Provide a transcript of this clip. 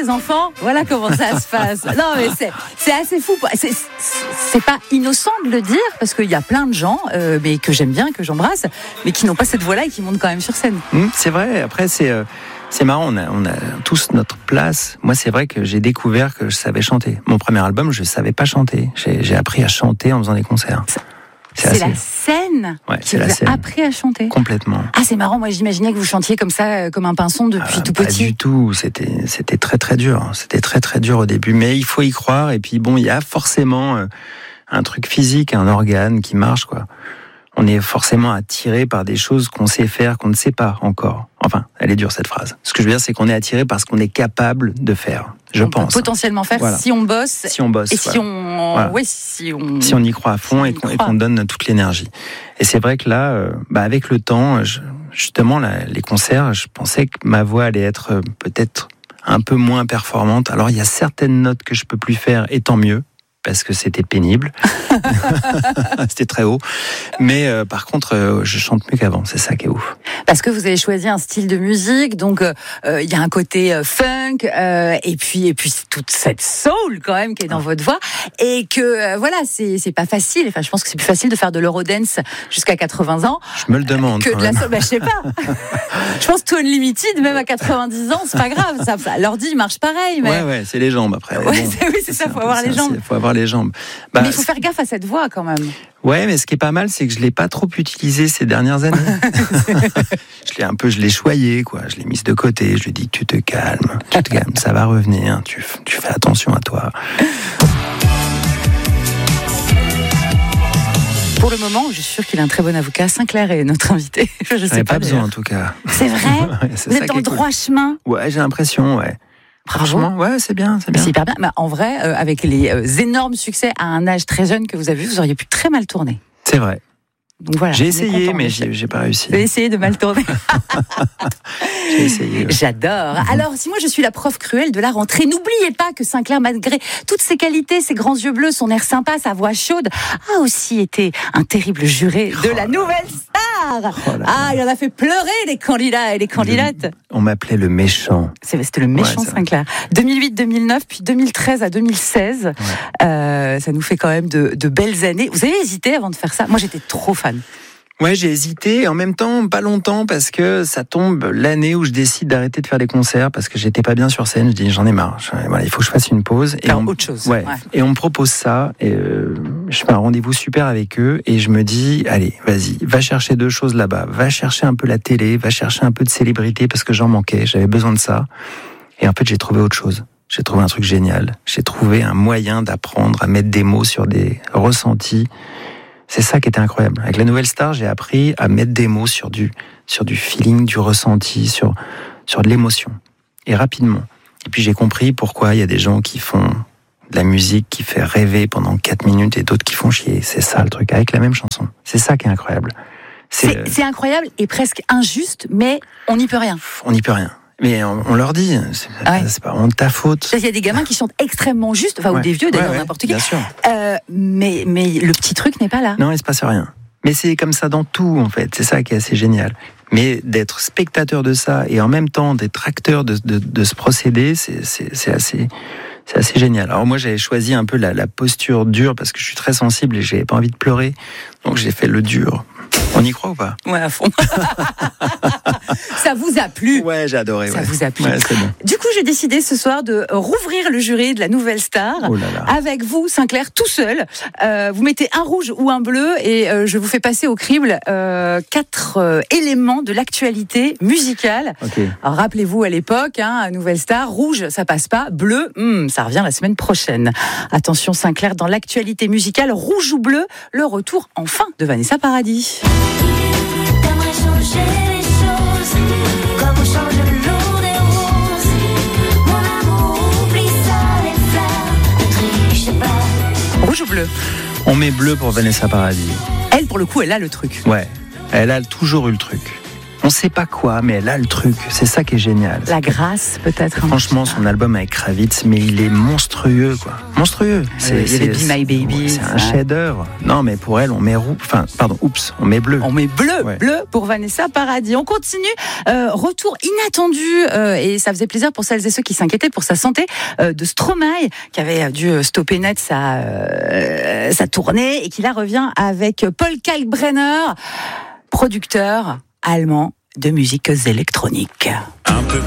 les enfants, voilà comment ça se passe. Non, mais c'est assez fou. C'est pas innocent de le dire, parce qu'il y a plein de gens, mais que j'aime bien, que j'embrasse, mais qui n'ont pas cette voix-là et qui montent quand même sur scène. C'est vrai. Après, c'est marrant, on a tous notre place. Moi, c'est vrai que j'ai découvert que je savais chanter. Mon premier album, je savais pas chanter. J'ai appris à chanter en faisant des concerts. C'est la scène qui vous a appris à chanter. Complètement. Ah, c'est marrant, moi j'imaginais que vous chantiez comme ça, comme un pinson depuis tout petit. Pas du tout, c'était très très dur. C'était très très dur au début, mais il faut y croire. Et puis bon, il y a forcément un truc physique, un organe qui marche, quoi. On est forcément attiré par des choses qu'on sait faire, qu'on ne sait pas encore. Enfin, elle est dure cette phrase. Ce que je veux dire, c'est qu'on est attiré par ce qu'on est capable de faire. On pense. Peut potentiellement faire si on bosse. Si on bosse. Et voilà. si on y croit à fond et qu'on donne toute l'énergie. Et c'est vrai que là, avec le temps, justement, les concerts, je pensais que ma voix allait être peut-être un peu moins performante. Alors, il y a certaines notes que je peux plus faire, et tant mieux, parce que c'était pénible. C'était très haut. Mais par contre, je chante mieux qu'avant. C'est ça qui est ouf. Parce que vous avez choisi un style de musique, donc il y a un côté funk, et puis toute cette soul quand même qui est dans votre voix, et que voilà, c'est pas facile. Enfin, je pense que c'est plus facile de faire de l'eurodance jusqu'à 80 ans. Je me le demande. Que de la soul. Je sais pas. Je pense que To Unlimited, même à 90 ans, c'est pas grave. Ça, l'ordi marche pareil. Mais... Ouais, c'est les jambes après. Ouais, bon, c'est ça. Faut avoir les jambes. Faut avoir les jambes. Mais il faut faire gaffe à cette voix quand même. Ouais, mais ce qui est pas mal, c'est que je l'ai pas trop utilisé ces dernières années. Je l'ai choyé, quoi. Je l'ai mise de côté. Je lui ai dit, tu te calmes, ça va revenir. Tu fais attention à toi. Pour le moment, je suis sûre qu'il a un très bon avocat. Sinclair est notre invité. Je sais pas besoin en tout cas. C'est vrai. Vous êtes dans le droit chemin. Ouais, j'ai l'impression, ouais. Bravo. Franchement, ouais, c'est bien. C'est hyper bien. Mais en vrai, avec les énormes succès à un âge très jeune que vous avez, vous auriez pu très mal tourner. C'est vrai. Donc voilà, j'ai essayé, mais j'ai pas réussi. Vous avez essayé de mal tourner. J'ai essayé. Ouais. J'adore. Alors, si moi je suis la prof cruelle de la rentrée, n'oubliez pas que Sinclair, malgré toutes ses qualités, ses grands yeux bleus, son air sympa, sa voix chaude, a aussi été un terrible juré de la Nouvelle Star. Il en a fait pleurer les candidats et les candidates. On m'appelait le méchant. C'était le méchant Sinclair. 2008-2009, puis 2013 à 2016. Ça nous fait quand même de belles années. Vous avez hésité avant de faire ça? Moi, j'étais trop fan. Ouais, j'ai hésité. En même temps, pas longtemps, parce que ça tombe l'année où je décide d'arrêter de faire des concerts, parce que j'étais pas bien sur scène. Je dis, j'en ai marre. Il faut que je fasse une pause. Faire autre chose. Ouais. Et on me propose ça. Et je fais un rendez-vous super avec eux. Et je me dis, allez, vas-y, va chercher 2 choses là-bas. Va chercher un peu la télé, va chercher un peu de célébrité, parce que j'en manquais. J'avais besoin de ça. Et en fait, j'ai trouvé autre chose. J'ai trouvé un truc génial. J'ai trouvé un moyen d'apprendre à mettre des mots sur des ressentis. C'est ça qui était incroyable. Avec la Nouvelle Star, j'ai appris à mettre des mots sur du feeling, du ressenti, sur de l'émotion. Et rapidement. Et puis j'ai compris pourquoi il y a des gens qui font de la musique qui fait rêver pendant 4 minutes et d'autres qui font chier. C'est ça le truc, avec la même chanson. C'est ça qui est incroyable. C'est incroyable et presque injuste, mais on n'y peut rien. On n'y peut rien. Mais on leur dit, c'est pas vraiment de ta faute. Il y a des gamins qui chantent extrêmement juste, ou des vieux d'ailleurs, n'importe qui. Bien sûr. Mais le petit truc n'est pas là. Non, il se passe rien. Mais c'est comme ça dans tout, en fait. C'est ça qui est assez génial. Mais d'être spectateur de ça et en même temps d'être acteur de ce procédé, c'est assez génial. Alors moi, j'avais choisi un peu la posture dure parce que je suis très sensible et j'avais pas envie de pleurer. Donc j'ai fait le dur. On y croit ou pas? Ouais, à fond. Ça vous a plu? Ouais, j'ai adoré. Ça vous a plu. Ouais, c'est bon. Du coup, j'ai décidé ce soir de rouvrir le jury de la Nouvelle Star. Oh là là. Avec vous, Sinclair, tout seul. Vous mettez un rouge ou un bleu et je vous fais passer au crible 4 éléments de l'actualité musicale. Okay. Alors, rappelez-vous à l'époque, Nouvelle Star, rouge, ça passe pas. Bleu, ça revient la semaine prochaine. Attention, Sinclair, dans l'actualité musicale, rouge ou bleu, le retour enfin de Vanessa Paradis. T'aimerais changer les choses, comme on change l'eau des roses. Mon amour, oublie ça, les fleurs, ne triche pas. Rouge ou bleu? On met bleu pour Vanessa Paradis. Elle, pour le coup, elle a le truc. Ouais, elle a toujours eu le truc. On sait pas quoi, mais elle a le truc. C'est ça qui est génial. La grâce, peut-être. Franchement, son album avec Kravitz, mais il est monstrueux, quoi. Monstrueux. Il y avait Be My Baby. C'est un chef-d'œuvre. Non, mais pour elle, on met on met bleu. On met bleu, Ouais. bleu pour Vanessa Paradis. On continue. Retour inattendu, et ça faisait plaisir pour celles et ceux qui s'inquiétaient pour sa santé, de Stromae, qui avait dû stopper net sa tournée, et qui là revient avec Paul Kalkbrenner, producteur allemand de musiques électroniques.